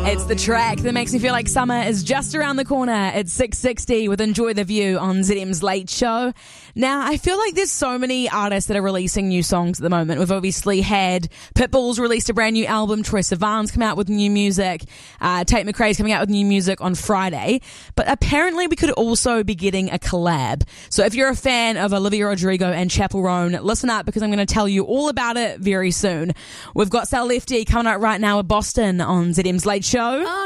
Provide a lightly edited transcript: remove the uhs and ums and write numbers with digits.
It's the track that makes me feel like summer is just around the corner. It's 6:60 with Enjoy the View on ZM's Late Show. Now, I feel like there's so many artists that are releasing new songs at the moment. We've obviously had Pitbull's released a brand new album, Troye Sivan's come out with new music, Tate McRae's coming out with new music on Friday. But apparently we could also be getting a collab. So if you're a fan of Olivia Rodrigo and Chappell Roan, listen up because I'm going to tell you all about it very soon. We've got Sal Lefty coming out right now with Boston on ZM's Late Show.